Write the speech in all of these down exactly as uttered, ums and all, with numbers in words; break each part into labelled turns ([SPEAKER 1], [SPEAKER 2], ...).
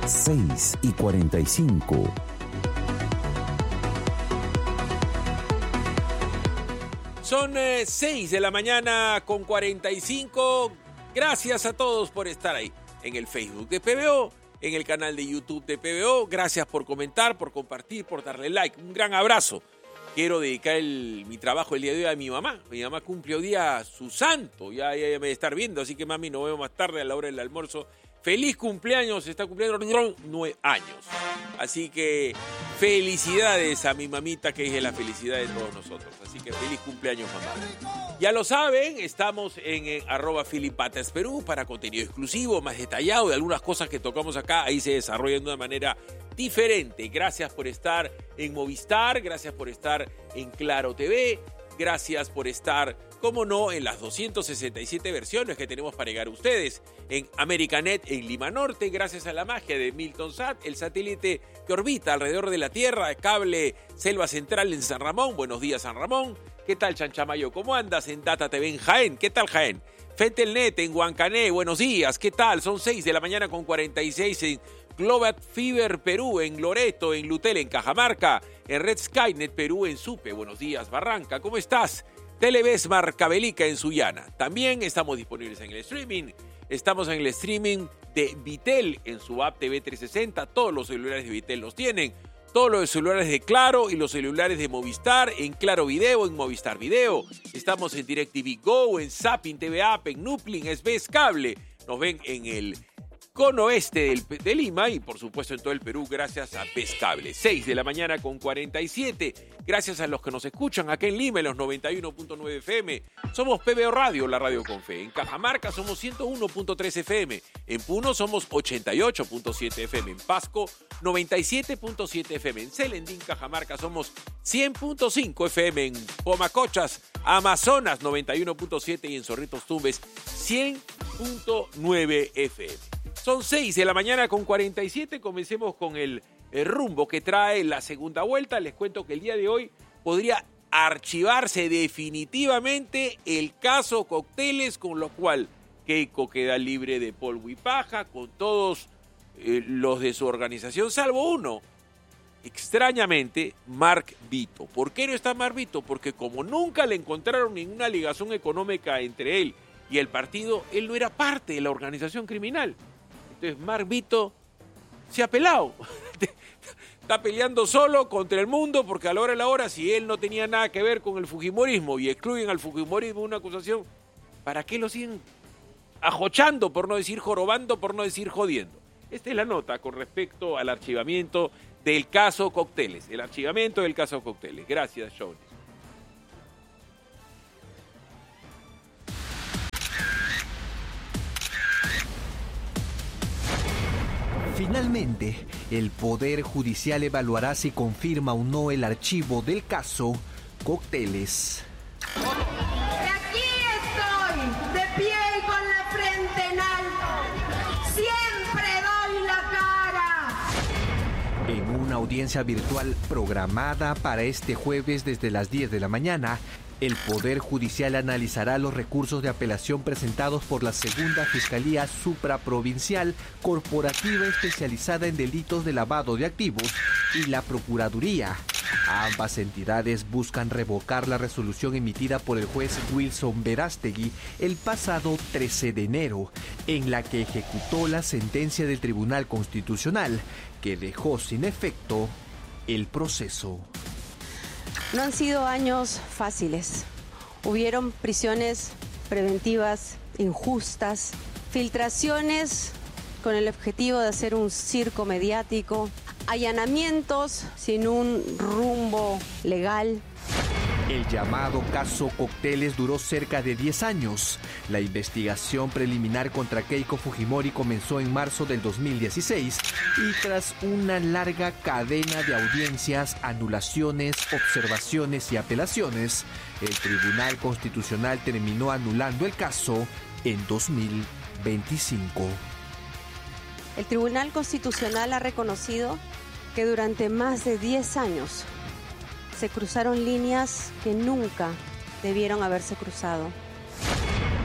[SPEAKER 1] seis y cuarenta y cinco.
[SPEAKER 2] Son eh, seis de la mañana con cuarenta y cinco. Gracias a todos por estar ahí en el Facebook de P B O, en el canal de YouTube de P B O. Gracias por comentar, por compartir, por darle like. Un gran abrazo. Quiero dedicar el, mi trabajo el día de hoy a mi mamá. Mi mamá cumple hoy día su santo. Ya, ya, ya me debe estar viendo, así que mami, nos vemos más tarde a la hora del almuerzo. Feliz cumpleaños, está cumpliendo nueve años. Así que felicidades a mi mamita, que es la felicidad de todos nosotros. Así que feliz cumpleaños, mamá. Ya lo saben, estamos en, en arroba Filipatas Perú para contenido exclusivo, más detallado de algunas cosas que tocamos acá. Ahí se desarrollan de una manera diferente. Gracias por estar en Movistar, gracias por estar en Claro T V, gracias por estar, como no, en las doscientas sesenta y siete versiones que tenemos para llegar a ustedes. En Americanet en Lima Norte, gracias a la magia de Milton Sat, el satélite que orbita alrededor de la Tierra, cable Selva Central en San Ramón. Buenos días, San Ramón. ¿Qué tal, Chanchamayo? ¿Cómo andas? En Data T V en Jaén. ¿Qué tal, Jaén? Fetelnet en Huancané. Buenos días. ¿Qué tal? Son seis de la mañana con cuarenta y seis en Global Fiber Perú, en Loreto, en Lutel, en Cajamarca, en Red Skynet Perú, en Supe. Buenos días, Barranca. ¿Cómo estás? Televes Marcabelica en Sullana. También estamos disponibles en el streaming. Estamos en el streaming de Vitel en su app T V trescientos sesenta. Todos los celulares de Vitel los tienen. Todos los celulares de Claro y los celulares de Movistar en Claro Video, en Movistar Video. Estamos en DirecTV Go, en Zapping T V App, en Nuplin, S B S Cable. Nos ven en el cono oeste del, de Lima y por supuesto en todo el Perú gracias a B E S Cable. seis de la mañana con cuarenta y siete. Gracias a los que nos escuchan acá en Lima en los noventa y uno punto nueve F M. Somos P B O Radio, la radio con fe. En Cajamarca somos ciento uno punto tres F M. En Puno somos ochenta y ocho punto siete F M. En Pasco noventa y siete punto siete F M. En Celendín, Cajamarca somos cien punto cinco F M. En Pomacochas, Amazonas noventa y uno punto siete y en Zorritos Tumbes cien punto nueve F M. Son seis de la mañana con cuarenta y siete. Comencemos con el, el rumbo que trae la segunda vuelta. Les cuento que el día de hoy podría archivarse definitivamente el caso Cocteles, con lo cual Keiko queda libre de polvo y paja, con todos eh, los de su organización, salvo uno. Extrañamente, Mark Vito. ¿Por qué no está Mark Vito? Porque como nunca le encontraron ninguna ligación económica entre él y el partido, él no era parte de la organización criminal. Entonces Mark Vito se ha pelado. Está peleando solo contra el mundo porque a la hora de la hora, si él no tenía nada que ver con el fujimorismo y excluyen al fujimorismo una acusación, ¿para qué lo siguen ajochando, por no decir jorobando, por no decir jodiendo? Esta es la nota con respecto al archivamiento del caso Cocteles. El archivamiento del caso Cocteles. Gracias, Jones.
[SPEAKER 3] Finalmente, el Poder Judicial evaluará si confirma o no el archivo del caso Cocteles.
[SPEAKER 4] Aquí estoy, de pie y con la frente en alto. Siempre doy la cara.
[SPEAKER 3] En una audiencia virtual programada para este jueves desde las diez de la mañana, el Poder Judicial analizará los recursos de apelación presentados por la Segunda Fiscalía Supraprovincial Corporativa Especializada en Delitos de Lavado de Activos y la Procuraduría. Ambas entidades buscan revocar la resolución emitida por el juez Wilson Verástegui el pasado trece de enero, en la que ejecutó la sentencia del Tribunal Constitucional que dejó sin efecto el proceso.
[SPEAKER 5] No han sido años fáciles. Hubieron prisiones preventivas injustas, filtraciones con el objetivo de hacer un circo mediático, allanamientos sin un rumbo legal.
[SPEAKER 3] El llamado caso Cocteles duró cerca de diez años. La investigación preliminar contra Keiko Fujimori comenzó en marzo del dos mil dieciséis y tras una larga cadena de audiencias, anulaciones, observaciones y apelaciones, el Tribunal Constitucional terminó anulando el caso en dos mil veinticinco.
[SPEAKER 5] El Tribunal Constitucional ha reconocido que durante más de diez años se cruzaron líneas que nunca debieron haberse cruzado.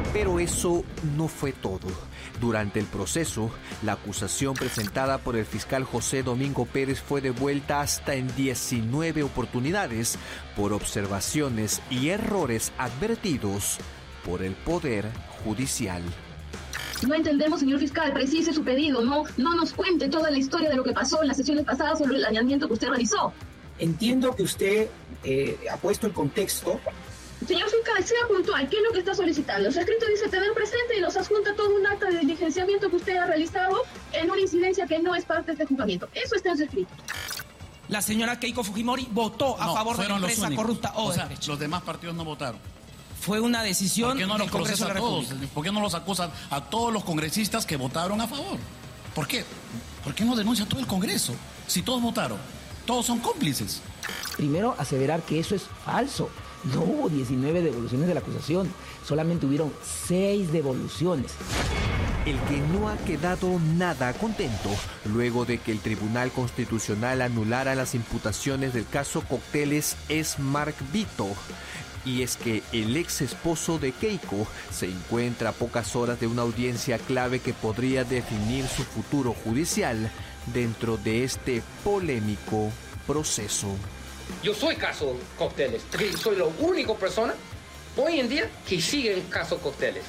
[SPEAKER 3] Pero eso no fue todo. Durante el proceso, la acusación presentada por el fiscal José Domingo Pérez fue devuelta hasta en diecinueve oportunidades por observaciones y errores advertidos por el Poder Judicial.
[SPEAKER 6] No entendemos, señor fiscal, precise su pedido, no, no nos cuente toda la historia de lo que pasó en las sesiones pasadas sobre el allanamiento que usted realizó.
[SPEAKER 7] Entiendo que usted eh, ha puesto el contexto.
[SPEAKER 6] Señor fiscal, sea puntual, ¿qué es lo que está solicitando? Su escrito dice tener presente y nos adjunta todo un acta de diligenciamiento que usted ha realizado en una incidencia que no es parte de este juzgamiento. Eso está en su escrito.
[SPEAKER 8] La señora Keiko Fujimori votó a
[SPEAKER 9] no,
[SPEAKER 8] favor de la empresa corrupta Odebrecht.
[SPEAKER 9] O sea, los demás partidos no votaron.
[SPEAKER 8] Fue una decisión
[SPEAKER 9] ¿Por qué no
[SPEAKER 8] del
[SPEAKER 9] los
[SPEAKER 8] Congreso de la
[SPEAKER 9] procesa a todos?
[SPEAKER 8] República?
[SPEAKER 9] ¿Por qué no los acusan a todos los congresistas que votaron a favor? ¿Por qué? ¿Por qué no denuncia a todo el Congreso? Si todos votaron, todos son cómplices.
[SPEAKER 7] Primero, aseverar que eso es falso. No hubo diecinueve devoluciones de la acusación, solamente hubieron seis devoluciones.
[SPEAKER 3] El que no ha quedado nada contento luego de que el Tribunal Constitucional anulara las imputaciones del caso Cócteles es Mark Vito. Y es que el ex esposo de Keiko se encuentra a pocas horas de una audiencia clave que podría definir su futuro judicial dentro de este polémico proceso.
[SPEAKER 10] Yo soy caso Cócteles, soy la única persona hoy en día que sigue el caso Cócteles.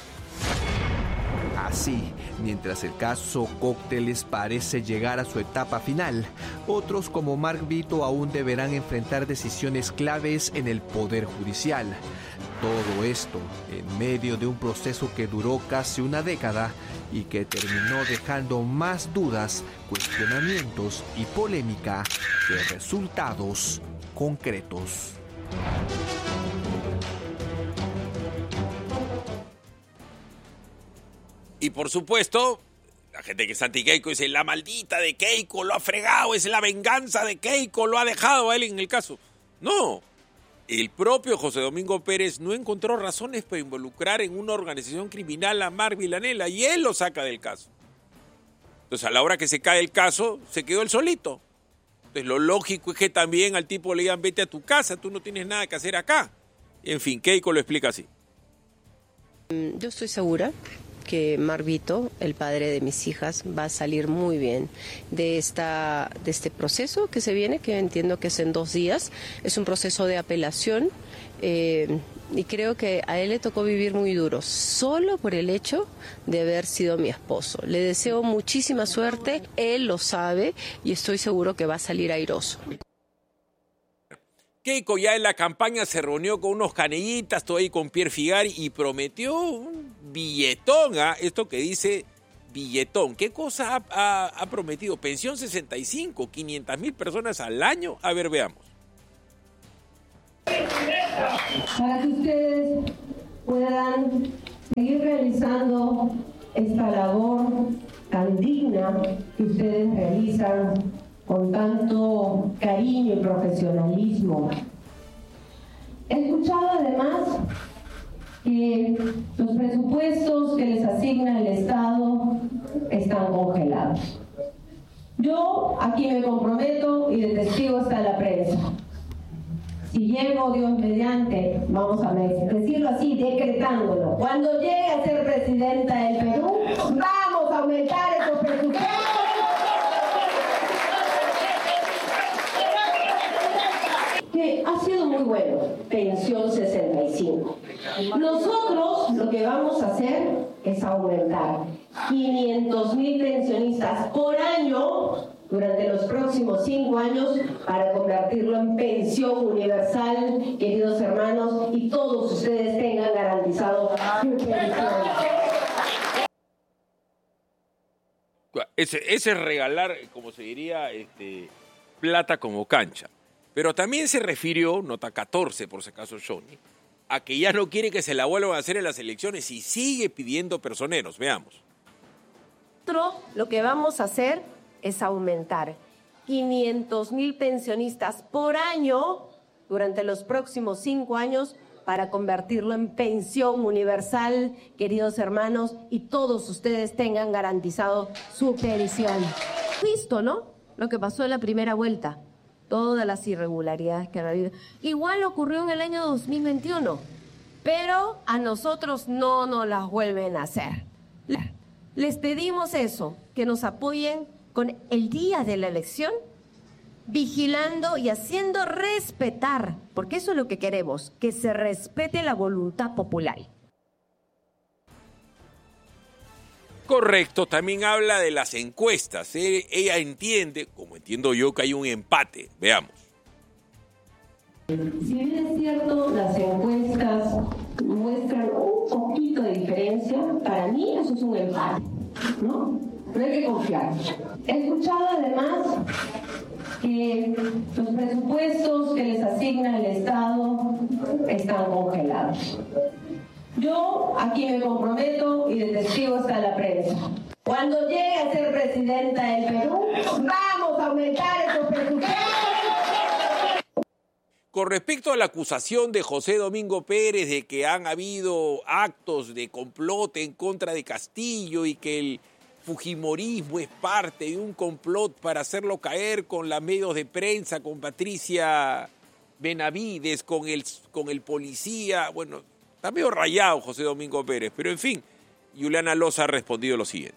[SPEAKER 3] Así, mientras el caso Cócteles parece llegar a su etapa final, otros como Mark Vito aún deberán enfrentar decisiones claves en el Poder Judicial. Todo esto en medio de un proceso que duró casi una década y que terminó dejando más dudas, cuestionamientos y polémica que resultados concretos.
[SPEAKER 2] Y por supuesto, la gente que es anti-Keiko dice, la maldita de Keiko lo ha fregado, es la venganza de Keiko, lo ha dejado a él en el caso. No, el propio José Domingo Pérez no encontró razones para involucrar en una organización criminal a Mark Villanela y él lo saca del caso. Entonces, a la hora que se cae el caso, se quedó él solito. Entonces, lo lógico es que también al tipo le digan, vete a tu casa, tú no tienes nada que hacer acá. En fin, Keiko lo explica así.
[SPEAKER 11] Yo estoy segura que Mark Vito, el padre de mis hijas, va a salir muy bien de esta de este proceso que se viene, que entiendo que es en dos días. Es un proceso de apelación eh, y creo que a él le tocó vivir muy duro, solo por el hecho de haber sido mi esposo. Le deseo muchísima suerte, él lo sabe y estoy seguro que va a salir airoso.
[SPEAKER 2] Keiko ya en la campaña se reunió con unos canellitas, todo ahí con Pierre Figari, y prometió un billetón, ¿ah? Esto que dice billetón. ¿Qué cosa ha, ha, ha prometido? Pensión sesenta y cinco, quinientas mil personas al año. A ver, veamos.
[SPEAKER 4] Para que ustedes puedan seguir realizando esta labor tan digna que ustedes realizan con tanto cariño y profesionalismo. He escuchado además que los presupuestos que les asigna el Estado están congelados. Yo aquí me comprometo y de testigo está la prensa. Si llego, Dios mediante, vamos a decirlo así, decretándolo. Cuando llegue a ser presidenta del Perú, vamos a aumentar esos presupuestos. Que ha sido muy bueno, pensión sesenta y cinco. Nosotros lo que vamos a hacer es aumentar quinientos mil pensionistas por año durante los próximos cinco años para convertirlo en pensión universal, queridos hermanos, y todos ustedes tengan garantizado su pensión.
[SPEAKER 2] Ese, ese es regalar, como se diría, este, plata como cancha. Pero también se refirió, nota catorce por si acaso Johnny, a que ya no quiere que se la vuelvan a hacer en las elecciones y sigue pidiendo personeros. Veamos.
[SPEAKER 12] Nosotros lo que vamos a hacer es aumentar quinientos mil pensionistas por año durante los próximos cinco años para convertirlo en pensión universal, queridos hermanos, y todos ustedes tengan garantizado su pensión. Visto, ¿no? Lo que pasó en la primera vuelta. Todas las irregularidades que han habido. Igual ocurrió en el año dos mil veintiuno. pero a nosotros no nos las vuelven a hacer. Les pedimos eso, que nos apoyen con el día de la elección, vigilando y haciendo respetar, porque eso es lo que queremos, que se respete la voluntad popular.
[SPEAKER 2] Correcto, también habla de las encuestas. Eh, ella entiende, como entiendo yo, que hay un empate. Veamos.
[SPEAKER 4] Si bien es cierto, las encuestas muestran un poquito de diferencia, para mí eso es un empate, ¿no? Pero hay que confiar. He escuchado además que los presupuestos que les asigna el Estado están congelados. Yo aquí me comprometo y de testigo está la prensa. Cuando llegue a ser presidenta del Perú, vamos a aumentar esos presupuestos.
[SPEAKER 2] Con respecto a la acusación de José Domingo Pérez de que han habido actos de complot en contra de Castillo y que el fujimorismo es parte de un complot para hacerlo caer con los medios de prensa, con Patricia Benavides, con el, con el policía, bueno, está medio rayado José Domingo Pérez, pero en fin, Juliana Loza ha respondido lo siguiente.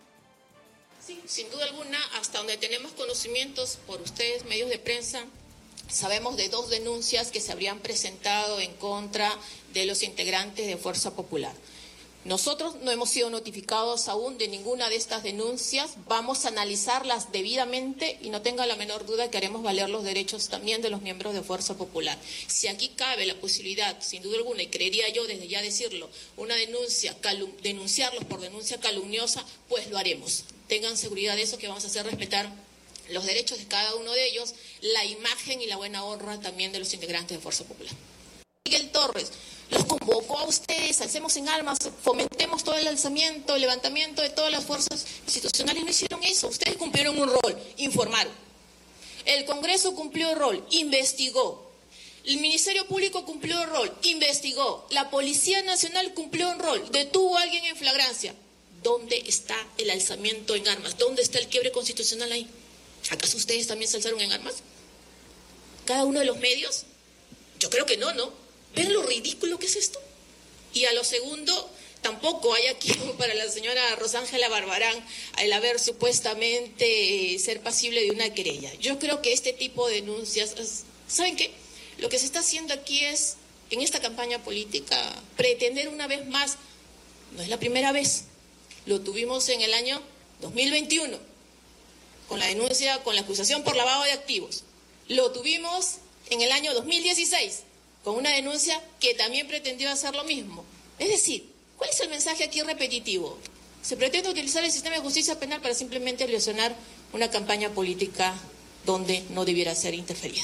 [SPEAKER 13] Sí, sin duda alguna, hasta donde tenemos conocimientos por ustedes, medios de prensa, sabemos de dos denuncias que se habrían presentado en contra de los integrantes de Fuerza Popular. Nosotros no hemos sido notificados aún de ninguna de estas denuncias, vamos a analizarlas debidamente y no tenga la menor duda que haremos valer los derechos también de los miembros de Fuerza Popular. Si aquí cabe la posibilidad, sin duda alguna, y creería yo desde ya decirlo, una denuncia, denunciarlos por denuncia calumniosa, pues lo haremos. Tengan seguridad de eso, que vamos a hacer respetar los derechos de cada uno de ellos, la imagen y la buena honra también de los integrantes de Fuerza Popular. Miguel Torres los convocó a ustedes, alcemos en armas, fomentemos todo el alzamiento, el levantamiento de todas las fuerzas institucionales. No hicieron eso, ustedes cumplieron un rol, informaron. El Congreso cumplió el rol, investigó. El Ministerio Público cumplió el rol, investigó. La Policía Nacional cumplió un rol, detuvo a alguien en flagrancia. ¿Dónde está el alzamiento en armas? ¿Dónde está el quiebre constitucional ahí? ¿Acaso ustedes también se alzaron en armas? ¿Cada uno de los medios? Yo creo que no, ¿no? ¿Ven lo ridículo que es esto? Y a lo segundo, tampoco hay aquí para la señora Rosángela Barbarán el haber supuestamente eh, ser pasible de una querella. Yo creo que este tipo de denuncias, ¿saben qué? Lo que se está haciendo aquí es, en esta campaña política, pretender una vez más, no es la primera vez, lo tuvimos en el año dos mil veintiuno, con la denuncia, con la acusación por lavado de activos. Lo tuvimos en el año dos mil dieciséis, con una denuncia que también pretendió hacer lo mismo. Es decir, ¿cuál es el mensaje aquí repetitivo? Se pretende utilizar el sistema de justicia penal para simplemente lesionar una campaña política donde no debiera ser interferida.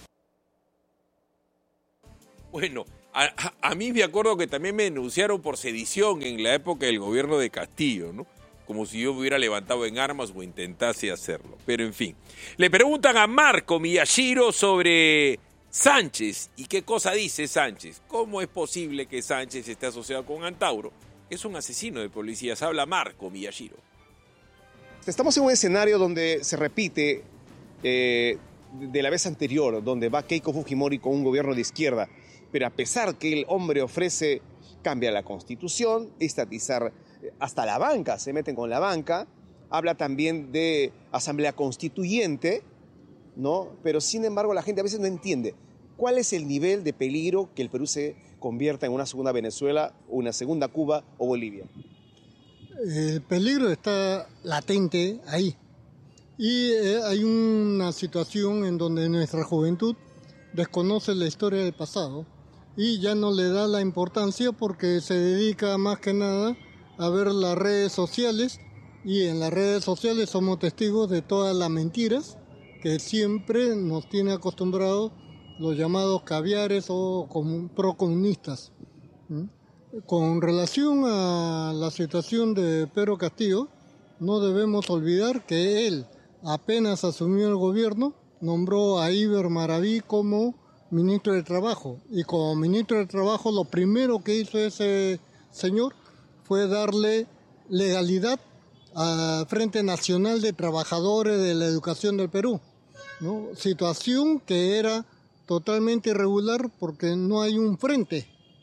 [SPEAKER 2] Bueno, a, a, a mí me acuerdo que también me denunciaron por sedición en la época del gobierno de Castillo, ¿no? Como si yo me hubiera levantado en armas o intentase hacerlo. Pero en fin, le preguntan a Marco Miyashiro sobre Sánchez. ¿Y qué cosa dice Sánchez? ¿Cómo es posible que Sánchez esté asociado con Antauro? Es un asesino de policías. Habla Marco Miyashiro.
[SPEAKER 14] Estamos en un escenario donde se repite eh, de la vez anterior, donde va Keiko Fujimori con un gobierno de izquierda. Pero a pesar que el hombre ofrece cambiar la Constitución, estatizar hasta la banca, se meten con la banca, habla también de asamblea constituyente, ¿no? Pero sin embargo la gente a veces no entiende cuál es el nivel de peligro que el Perú se convierta en una segunda Venezuela, una segunda Cuba o Bolivia.
[SPEAKER 15] El peligro está latente ahí y eh, hay una situación en donde nuestra juventud desconoce la historia del pasado y ya no le da la importancia porque se dedica más que nada a ver las redes sociales y en las redes sociales somos testigos de todas las mentiras que siempre nos tiene acostumbrados los llamados caviares o procomunistas. Con relación a la situación de Pedro Castillo, no debemos olvidar que él, apenas asumió el gobierno, nombró a Iber Maraví como ministro de Trabajo. Y como ministro de Trabajo, lo primero que hizo ese señor fue darle legalidad al Frente Nacional de Trabajadores de la Educación del Perú, ¿no? Situación que era totalmente irregular porque no hay un frente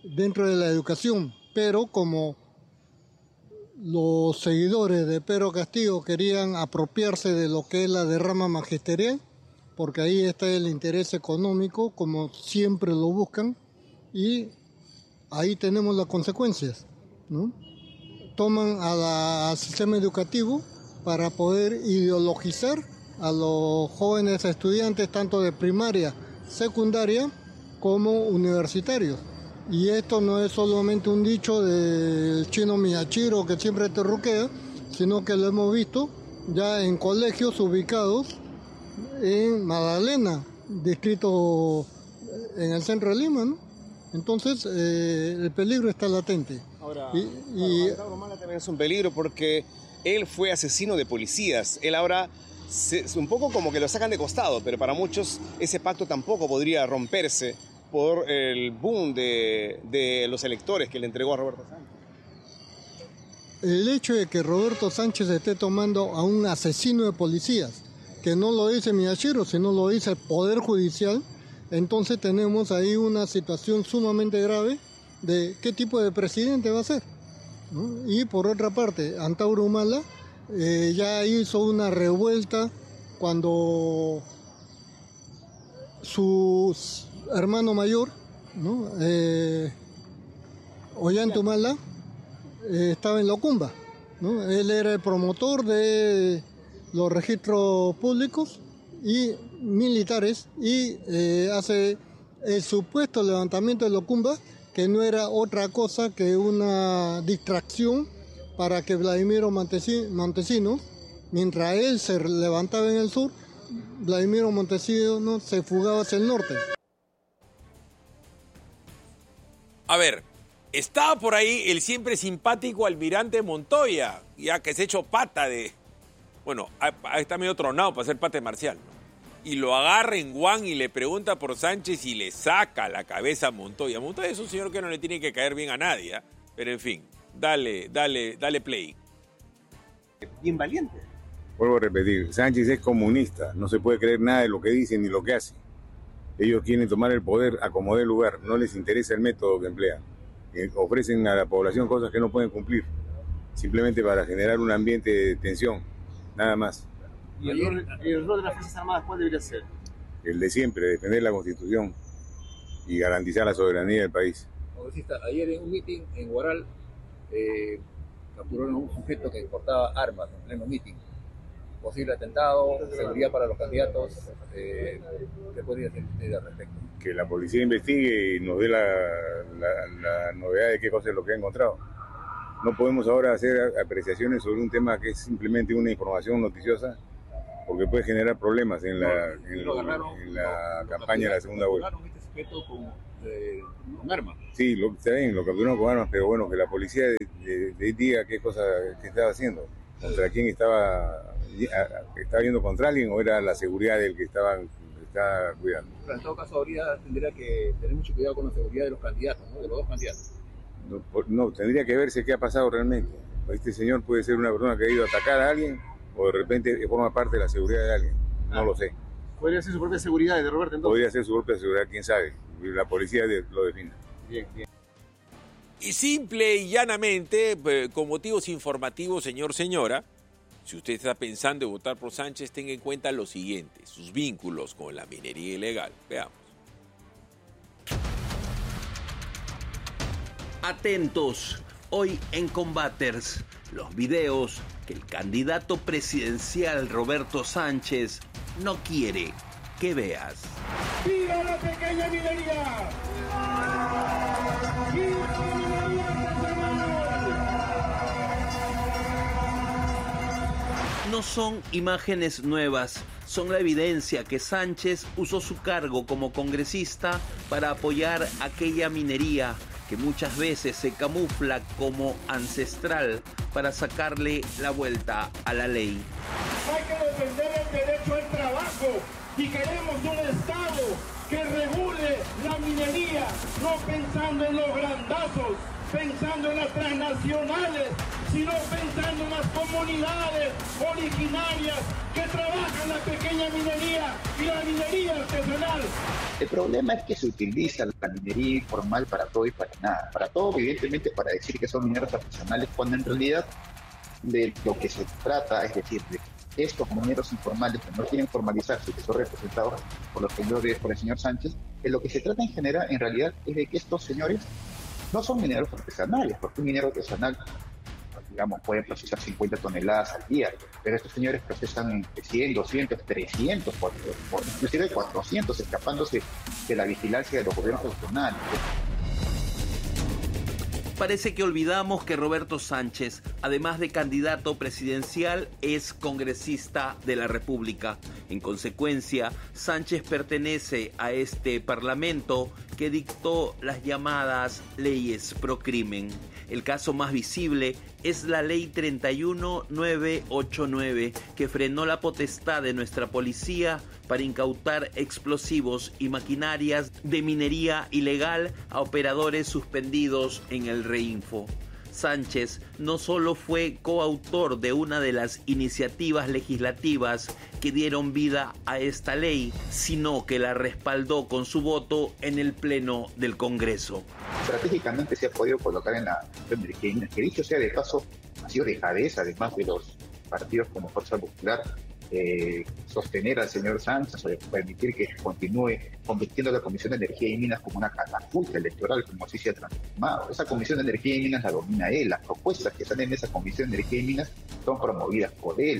[SPEAKER 15] dentro de la educación, pero como los seguidores de Pedro Castillo querían apropiarse de lo que es la derrama magisterial, porque ahí está el interés económico, como siempre lo buscan, y ahí tenemos las consecuencias, ¿no? Toman a la, al sistema educativo para poder ideologizar a los jóvenes estudiantes, tanto de primaria, secundaria, como universitarios. Y esto no es solamente un dicho del chino Miyashiro que siempre te ruquea, sino que lo hemos visto ya en colegios ubicados en Magdalena, distrito en el centro de Lima, ¿no? Entonces, eh, el peligro está latente.
[SPEAKER 14] Ahora,
[SPEAKER 15] y, y
[SPEAKER 14] Antauro Humala también es un peligro porque él fue asesino de policías. Él ahora es un poco como que lo sacan de costado, pero para muchos ese pacto tampoco podría romperse por el boom de, de los electores que le entregó a Roberto Sánchez.
[SPEAKER 15] El hecho de que Roberto Sánchez esté tomando a un asesino de policías, que no lo dice Miyashiro, sino lo dice el Poder Judicial, entonces tenemos ahí una situación sumamente grave de qué tipo de presidente va a ser, ¿no? Y por otra parte, Antauro Humala eh, ya hizo una revuelta cuando su hermano mayor, ¿no? eh, Ollanta Humala, eh, estaba en la Ocumba, ¿no? Él era el promotor de los registros públicos y militares y eh, hace el supuesto levantamiento de la Ocumba, que no era otra cosa que una distracción para que Vladimiro Montesinos, mientras él se levantaba en el sur, Vladimiro Montesinos se fugaba hacia el norte.
[SPEAKER 2] A ver, estaba por ahí el siempre simpático almirante Montoya, ya que se ha hecho pata de... Bueno, ahí está medio tronado para ser pata de Marcial, ¿no? Y lo agarra en Guan y le pregunta por Sánchez y le saca la cabeza a Montoya. Montoya es un señor que no le tiene que caer bien a nadie, ¿eh? Pero en fin, dale, dale, dale play.
[SPEAKER 14] Bien valiente.
[SPEAKER 16] Vuelvo a repetir, Sánchez es comunista, no se puede creer nada de lo que dice ni lo que hace. Ellos quieren tomar el poder a como dé lugar, no les interesa el método que emplean. Eh, ofrecen a la población cosas que no pueden cumplir, simplemente para generar un ambiente de tensión, nada más.
[SPEAKER 14] ¿Y el rol, el rol de las Fuerzas Armadas cuál debería ser?
[SPEAKER 16] El de siempre, defender la Constitución y garantizar la soberanía del país.
[SPEAKER 17] Congresista, ayer en un mitin en Huaral eh, capturaron a un sujeto que portaba armas en pleno mitin. Posible atentado, seguridad para los candidatos. Eh, ¿Qué podría decir usted al respecto?
[SPEAKER 16] Que la policía investigue y nos dé la, la, la novedad de qué cosa es lo que ha encontrado. No podemos ahora hacer apreciaciones sobre un tema que es simplemente una información noticiosa, porque puede generar problemas en la, en lo, agarraron, en la lo, campaña de la segunda vuelta.
[SPEAKER 17] Este sujeto con, eh, con armas.
[SPEAKER 16] Sí, lo, está bien, lo capturaron con armas, pero bueno, que la policía de, de, de diga qué cosa que estaba haciendo, contra quién estaba, estaba yendo contra alguien o era la seguridad del que estaba, estaba cuidando.
[SPEAKER 17] Pero en todo caso, habría, tendría que tener mucho cuidado con la seguridad de los candidatos, ¿no? De los dos candidatos.
[SPEAKER 16] No, no, tendría que verse qué ha pasado realmente. Este señor puede ser una persona que ha ido a atacar a alguien o de repente forma parte de la seguridad de alguien. No ah. lo sé.
[SPEAKER 14] ¿Podría ser su propia seguridad de Roberto entonces?
[SPEAKER 16] Podría ser su propia seguridad, quién sabe. La policía lo define.
[SPEAKER 14] Bien, bien.
[SPEAKER 2] Y simple y llanamente, con motivos informativos, señor, señora, si usted está pensando en votar por Sánchez, tenga en cuenta lo siguiente, sus vínculos con la minería ilegal. Veamos.
[SPEAKER 18] Atentos, hoy en Combaters, los videos que el candidato presidencial Roberto Sánchez no quiere que veas.
[SPEAKER 19] ¡Viva la pequeña minería! ¡Viva la minería artesanal!
[SPEAKER 18] No son imágenes nuevas, son la evidencia que Sánchez usó su cargo como congresista para apoyar aquella minería que muchas veces se camufla como ancestral para sacarle la vuelta a la ley.
[SPEAKER 19] Hay que defender el derecho al trabajo y queremos un Estado que regule la minería, no pensando en los grandazos, pensando en las transnacionales sino pensando en las comunidades originarias que trabajan la pequeña minería y la minería artesanal.
[SPEAKER 20] El problema es que se utiliza la minería informal para todo y para nada. Para todo, evidentemente, para decir que son mineros artesanales, cuando en realidad de lo que se trata, es decir, de estos mineros informales que no quieren formalizarse, que son representados por los señores, por el señor Sánchez, que lo que se trata en general, en realidad, es de que estos señores no son mineros artesanales, porque un minero artesanal, digamos, puede procesar cincuenta toneladas al día, pero estos señores procesan cien, doscientos, trescientos, inclusive cuatrocientos, escapándose de la vigilancia de los gobiernos regionales.
[SPEAKER 18] Parece que olvidamos que Roberto Sánchez, además de candidato presidencial, es congresista de la República. En consecuencia, Sánchez pertenece a este parlamento que dictó las llamadas leyes pro crimen. El caso más visible es la ley treinta y uno mil novecientos ochenta y nueve, que frenó la potestad de nuestra policía para incautar explosivos y maquinarias de minería ilegal a operadores suspendidos en el Reinfo. Sánchez no solo fue coautor de una de las iniciativas legislativas que dieron vida a esta ley, sino que la respaldó con su voto en el Pleno del Congreso.
[SPEAKER 20] Estratégicamente se ha podido colocar en la energía, que dicho sea de paso, ha sido de cabeza, además de los partidos como Fuerza Popular, eh, sostener al señor Sánchez o permitir que continúe convirtiendo la Comisión de Energía y Minas como una catapulta electoral, como así se ha transformado. Esa Comisión de Energía y Minas la domina él, las propuestas que salen de esa Comisión de Energía y Minas son promovidas por él.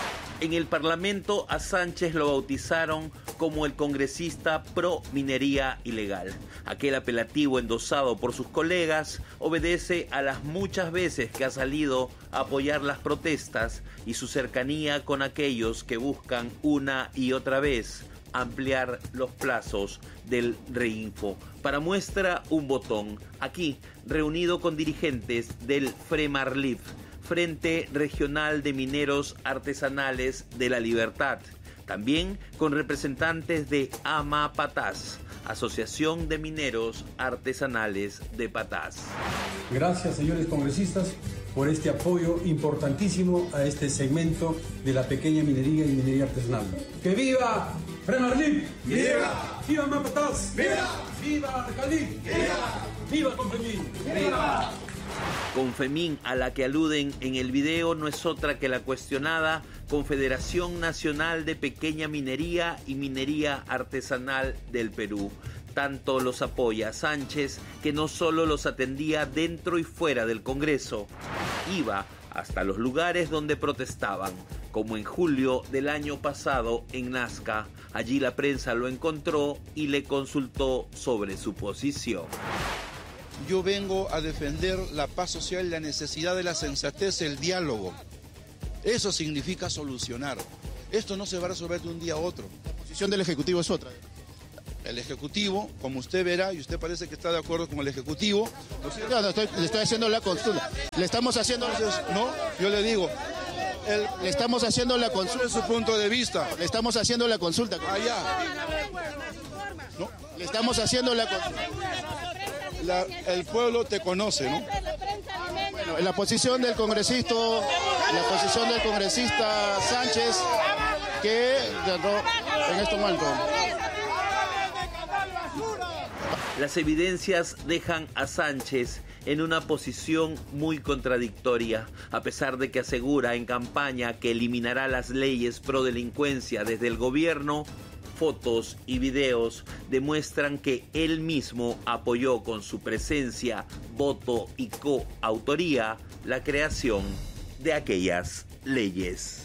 [SPEAKER 18] En el Parlamento a Sánchez lo bautizaron como el congresista pro minería ilegal. Aquel apelativo endosado por sus colegas obedece a las muchas veces que ha salido a apoyar las protestas y su cercanía con aquellos que buscan una y otra vez ampliar los plazos del Reinfo. Para muestra, un botón. Aquí, reunido con dirigentes del FREMARLIF, Frente Regional de Mineros Artesanales de la Libertad. También con representantes de AMAPATAS, Asociación de Mineros Artesanales de Patás.
[SPEAKER 21] Gracias, señores congresistas, por este apoyo importantísimo a este segmento de la pequeña minería y minería artesanal. ¡Que viva FREMARLIF! ¡Viva! ¡Viva AMAPATAS! ¡Viva! ¡Viva Arcalí! ¡Viva! ¡Viva Confemín! ¡Viva!
[SPEAKER 18] Confemín, a la que aluden en el video, no es otra que la cuestionada Confederación Nacional de Pequeña Minería y Minería Artesanal del Perú. Tanto los apoya Sánchez, que no solo los atendía dentro y fuera del Congreso, iba hasta los lugares donde protestaban, como en julio del año pasado en Nazca. Allí la prensa lo encontró y le consultó sobre su posición.
[SPEAKER 22] Yo vengo a defender la paz social, la necesidad de la sensatez, el diálogo. Eso significa solucionar. Esto no se va a resolver de un día a otro.
[SPEAKER 23] La posición del Ejecutivo es otra.
[SPEAKER 22] El Ejecutivo, como usted verá, y usted parece que está de acuerdo con el Ejecutivo.
[SPEAKER 23] No, no, estoy, le estoy haciendo la consulta. Le estamos haciendo...
[SPEAKER 22] Entonces, no, yo le digo...
[SPEAKER 23] El, le estamos haciendo la consulta.
[SPEAKER 22] De su punto de vista.
[SPEAKER 23] Le estamos haciendo la consulta.
[SPEAKER 22] Allá.
[SPEAKER 23] ¿No? Le estamos haciendo la consulta.
[SPEAKER 22] La, el pueblo te conoce, ¿no?
[SPEAKER 23] Bueno, en la posición del congresista, la posición del congresista Sánchez, que en este momento.
[SPEAKER 18] Las evidencias dejan a Sánchez en una posición muy contradictoria, a pesar de que asegura en campaña que eliminará las leyes pro delincuencia desde el gobierno. Fotos y videos demuestran que él mismo apoyó con su presencia, voto y coautoría la creación de aquellas leyes.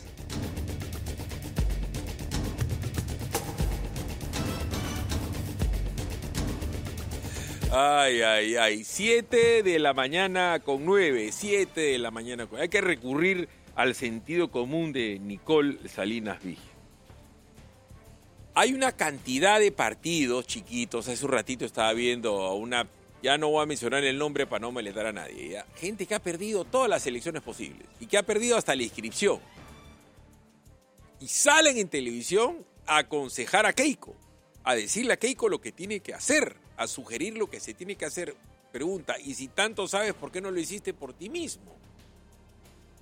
[SPEAKER 2] Ay, ay, ay. Siete de la mañana con nueve. Siete de la mañana con... Hay que recurrir al sentido común de Nicole Salinas Vigil. Hay una cantidad de partidos chiquitos. Hace un ratito estaba viendo a una... Ya no voy a mencionar el nombre para no molestar a nadie. ¿ya? Gente que ha perdido todas las elecciones posibles. Y que ha perdido hasta la inscripción. Y salen en televisión a aconsejar a Keiko. A decirle a Keiko lo que tiene que hacer. A sugerir lo que se tiene que hacer. Pregunta, ¿y si tanto sabes, por qué no lo hiciste por ti mismo?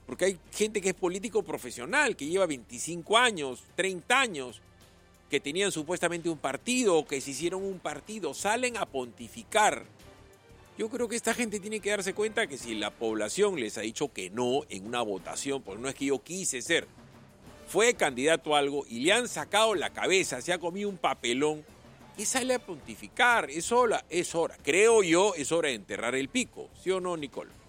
[SPEAKER 2] Porque hay gente que es político profesional, que lleva veinticinco años, treinta años, que tenían supuestamente un partido o que se hicieron un partido, salen a pontificar. Yo creo que esta gente tiene que darse cuenta que si la población les ha dicho que no en una votación, pues no es que yo quise ser, fue candidato a algo y le han sacado la cabeza, se ha comido un papelón, y sale a pontificar. Es hora, es hora. Creo yo, es hora de enterrar el pico. ¿Sí o no, Nicole?